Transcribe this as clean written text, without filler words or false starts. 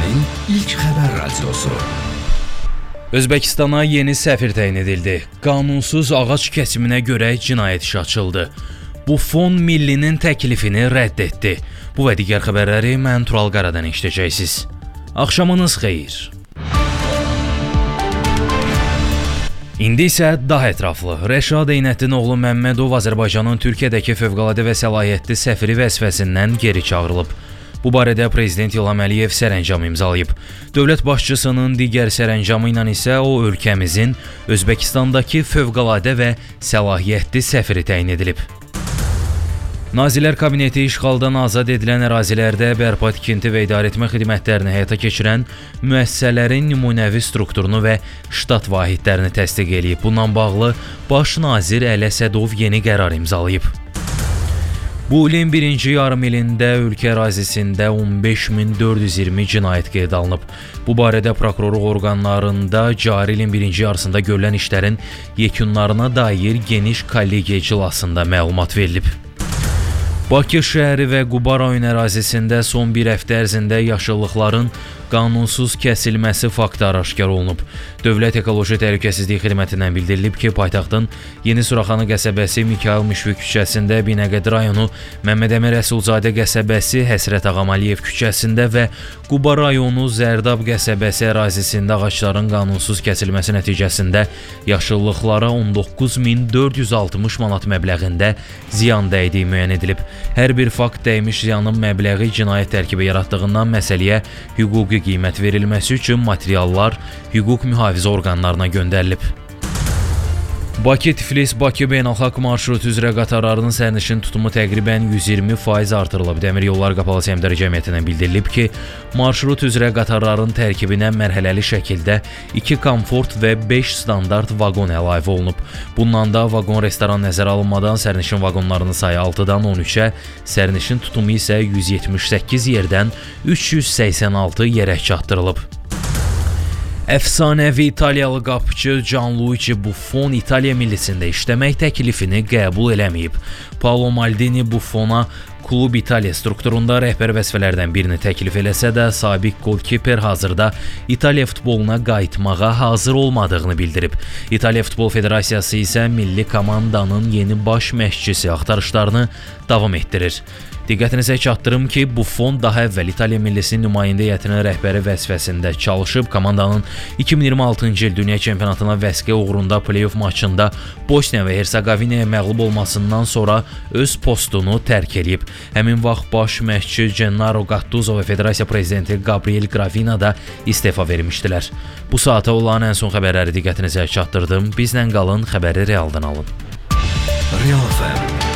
İsrailin ilk xəbər radiosu. Özbəkistana yeni səfir təyin edildi. Qanunsuz ağac kəsiminə görə cinayət işi açıldı. Buffon millinin təklifini rədd etdi. Bu və digər xəbərləri mən Tural Qaradan eşidəcəksiniz. Axşamınız xeyir. İndi isə daha ətraflı. Rəşad Eynəddin oğlu Məmmədov Azərbaycanın Türkiyədəki fövqəladə və səlahiyyətli səfiri vəzifəsindən geri çağırılıb. Bu barədə Prezident İlham Əliyev sərəncam imzalayıb. Dövlət başçısının digər sərəncamı ilə isə o ölkəmizin Özbəkistandakı fövqəladə və səlahiyyətli səfiri təyin edilib. Nazirlər Kabineti işğaldan azad edilən ərazilərdə bərpa, tikinti və idarəetmə xidmətlərini həyata keçirən müəssisələrin nümunəvi strukturunu və ştat vahidlərini təsdiq edib. Bununla bağlı Baş nazir Əli Əsədov yeni qərar imzalayıb. Bu ilin birinci yarım ilində ölkə ərazisində 15.420 cinayət qeydə alınıb. Bu barədə prokurorluq orqanlarında cari ilin birinci yarısında görülən işlərin yekunlarına dair geniş kollegiya iclasında məlumat verilib. Bakı şəhəri və Quba rayon ərazisində son bir həftə ərzində yaşıllıqların qanunsuz kəsilməsi faktı aşkar olunub. Dövlət Ekoloji Təhlükəsizlik Xidmətindən bildirilib ki, paytaxtın Yeni Suraxanı qəsəbəsi, Mikayıl Müşfiq küçəsində, Binəqədi rayonu, Məmməd Əmir Rəsulzadə qəsəbəsi, Həsrət Ağam Əliyev küçəsində və Quba rayonu Zərdab qəsəbəsi ərazisində ağacların qanunsuz kəsilməsi nəticəsində yaşıllıqlara 19.460 manat məbləğində ziyan dəydiyi müəyyən edilib. Hər bir fakt dəymiş ziyanın məbləği cinayət tərkibi yaratdığından məsələyə hüquqi qiymət verilməsi üçün materiallar hüquq mühafizə orqanlarına göndərilib. Bakı-Tiflis-Bakı beynəlxalq marşrut üzrə qatarlarının sərnişin tutumu təqribən 120% artırılıb. Dəmir Yollar Qapalı Səhmdar Cəmiyyətindən bildirilib ki, marşrut üzrə qatarların tərkibinə mərhələli şəkildə 2 komfort və 5 standart vaqon əlavə olunub. Bundan da vaqon restoran nəzərə alınmadan sərnişin vaqonlarının sayı 6-dan 13-ə, sərnişin tutumu isə 178 yerdən 386 yerə çatdırılıb. Əfsanəvi İtaliyalı qapıçı Gianluigi Buffon İtaliya millisində işləmək təklifini qəbul eləməyib. Paolo Maldini Buffona Klub İtaliya strukturunda rəhbər vəzifələrdən birini təklif eləsə də, sabiq golkiper hazırda İtaliya futboluna qayıtmağa hazır olmadığını bildirib. İtaliya Futbol Federasiyası isə milli komandanın yeni baş məşqçisi axtarışlarını davam etdirir. Diqqətinizə çatdırım ki, Buffon daha əvvəl İtaliya millisinin nümayəndə heyətinin rəhbəri vəzifəsində çalışıb, komandanın 2026-cı il Dünya Çempionatına vəsqə uğrunda play-off maçında Bosniya və Herseqovinaya məğlub olmasından sonra öz postunu tərk edib. Həmin vaxt baş məşqçi Gennaro Gattuso və Federasiya prezidenti Gabriel Gravina da istefa vermişdilər. Bu saata olan ən son xəbərləri diqqətinizə çatdırdım. Bizlə qalın, xəbəri realdan alın. Real FM